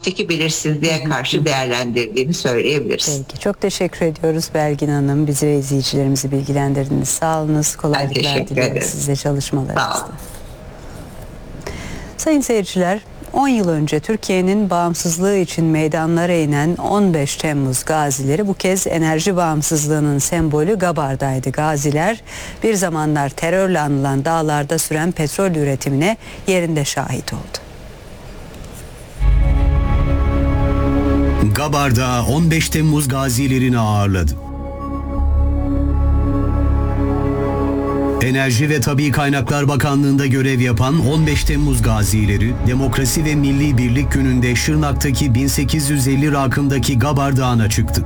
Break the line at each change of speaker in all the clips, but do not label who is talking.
geçmişteki belirsizliğe karşı değerlendirdiğini söyleyebiliriz.
Peki, çok teşekkür ediyoruz Belgin Hanım. Bizi ve izleyicilerimizi bilgilendirdiniz. Sağ olunuz, kolaylıklar diliyoruz size çalışmalarınızda. Sayın seyirciler, 10 yıl önce Türkiye'nin bağımsızlığı için meydanlara inen 15 Temmuz gazileri bu kez enerji bağımsızlığının sembolü Gabar'daydı. Gaziler bir zamanlar terörle anılan dağlarda süren petrol üretimine yerinde şahit oldu.
Gabar'da 15 Temmuz gazilerini ağırladı. Enerji ve Tabii Kaynaklar Bakanlığı'nda görev yapan 15 Temmuz gazileri, Demokrasi ve Milli Birlik Günü'nde Şırnak'taki 1850 rakımdaki Gabar Dağı'na çıktı.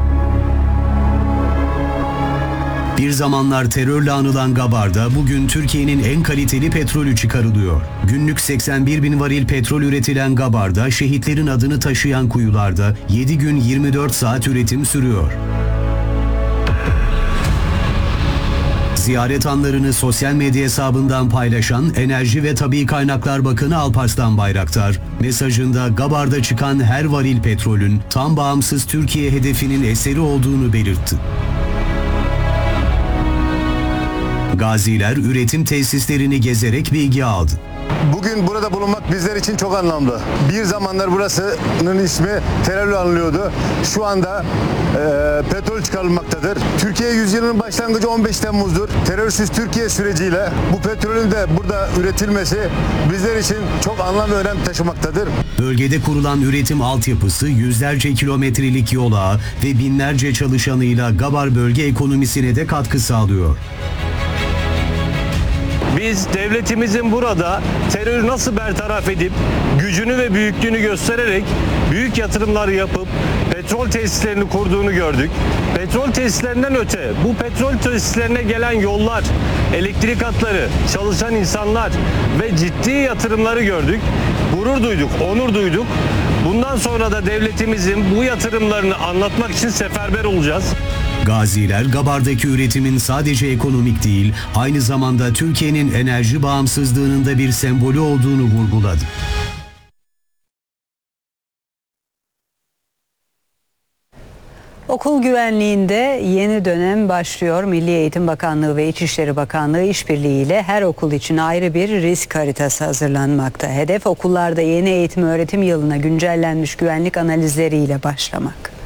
Bir zamanlar terörle anılan Gabar'da bugün Türkiye'nin en kaliteli petrolü çıkarılıyor. Günlük 81 bin varil petrol üretilen Gabar'da şehitlerin adını taşıyan kuyularda 7 gün 24 saat üretim sürüyor. Ziyaret anlarını sosyal medya hesabından paylaşan Enerji ve Tabii Kaynaklar Bakanı Alparslan Bayraktar, mesajında Gabar'da çıkan her varil petrolün tam bağımsız Türkiye hedefinin eseri olduğunu belirtti. Gaziler üretim tesislerini gezerek bilgi aldı.
Bugün burada bulunmak bizler için çok anlamlı. Bir zamanlar burasının ismi terörle anılıyordu. Şu anda petrol çıkarılmaktadır. Türkiye yüzyılının başlangıcı 15 Temmuz'dur. Terörsüz Türkiye süreciyle bu petrolün de burada üretilmesi bizler için çok anlam ve önem taşımaktadır.
Bölgede kurulan üretim altyapısı yüzlerce kilometrelik yol ağı ve binlerce çalışanıyla Gabar bölge ekonomisine de katkı sağlıyor.
Biz devletimizin burada terörü nasıl bertaraf edip gücünü ve büyüklüğünü göstererek büyük yatırımlar yapıp petrol tesislerini kurduğunu gördük. Petrol tesislerinden öte bu petrol tesislerine gelen yollar, elektrik hatları, çalışan insanlar ve ciddi yatırımları gördük. Gurur duyduk, onur duyduk. Bundan sonra da devletimizin bu yatırımlarını anlatmak için seferber olacağız.
Gaziler, Gabar'daki üretimin sadece ekonomik değil, aynı zamanda Türkiye'nin enerji bağımsızlığının da bir sembolü olduğunu vurguladı.
Okul güvenliğinde yeni dönem başlıyor. Milli Eğitim Bakanlığı ve İçişleri Bakanlığı işbirliğiyle her okul için ayrı bir risk haritası hazırlanmakta. Hedef okullarda yeni eğitim öğretim yılına güncellenmiş güvenlik analizleriyle başlamak.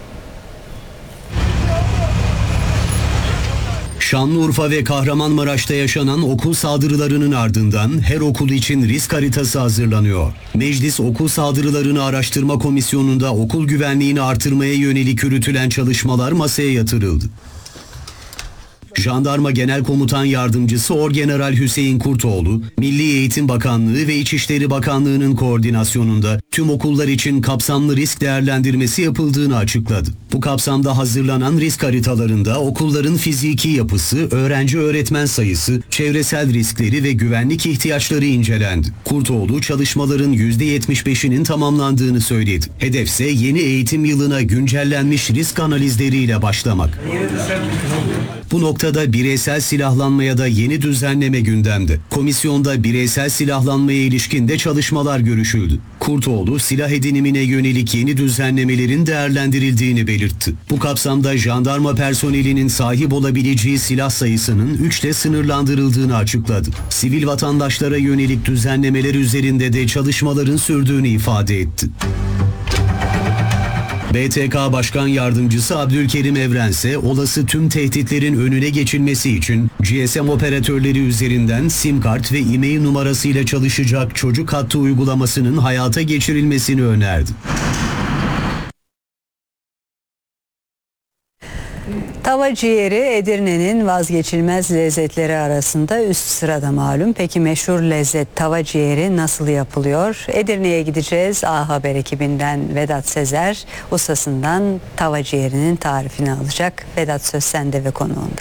Şanlıurfa ve Kahramanmaraş'ta yaşanan okul saldırılarının ardından her okul için risk haritası hazırlanıyor. Meclis Okul Saldırılarını Araştırma Komisyonu'nda okul güvenliğini artırmaya yönelik yürütülen çalışmalar masaya yatırıldı. Jandarma Genel Komutan Yardımcısı Orgeneral Hüseyin Kurtoğlu, Milli Eğitim Bakanlığı ve İçişleri Bakanlığı'nın koordinasyonunda tüm okullar için kapsamlı risk değerlendirmesi yapıldığını açıkladı. Bu kapsamda hazırlanan risk haritalarında okulların fiziki yapısı, öğrenci-öğretmen sayısı, çevresel riskleri ve güvenlik ihtiyaçları incelendi. Kurtoğlu, çalışmaların %75'inin tamamlandığını söyledi. Hedefse yeni eğitim yılına güncellenmiş risk analizleriyle başlamak. Bu noktada bireysel silahlanmaya da yeni düzenleme gündemde. Komisyonda bireysel silahlanmaya ilişkin de çalışmalar görüşüldü. Kurtoğlu, silah edinimine yönelik yeni düzenlemelerin değerlendirildiğini belirtti. Bu kapsamda jandarma personelinin sahip olabileceği silah sayısının 3'le sınırlandırıldığını açıkladı. Sivil vatandaşlara yönelik düzenlemeler üzerinde de çalışmaların sürdüğünü ifade etti. BTK Başkan Yardımcısı Abdülkerim Evrense, olası tüm tehditlerin önüne geçilmesi için GSM operatörleri üzerinden sim kart ve e-mail numarasıyla çalışacak çocuk hattı uygulamasının hayata geçirilmesini önerdi.
Tava ciğeri Edirne'nin vazgeçilmez lezzetleri arasında üst sırada malum. Peki meşhur lezzet tava ciğeri nasıl yapılıyor? Edirne'ye gideceğiz. A Haber ekibinden Vedat Sezer ustasından tava ciğerinin tarifini alacak. Vedat, söz sende ve konuğunda.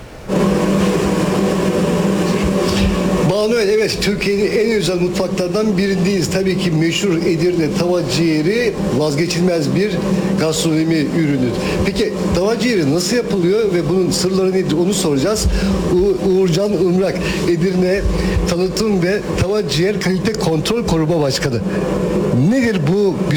Manuel, evet, Türkiye'nin en özel mutfaklardan birindeyiz. Tabii ki meşhur Edirne tava ciğeri vazgeçilmez bir gastronomi ürünü. Peki tava ciğeri nasıl yapılıyor ve bunun sırları nedir onu soracağız. Uğurcan Imrak, Edirne Tanıtım ve Tava Ciğer Kalite Kontrol Koruma Başkanı. Nedir bu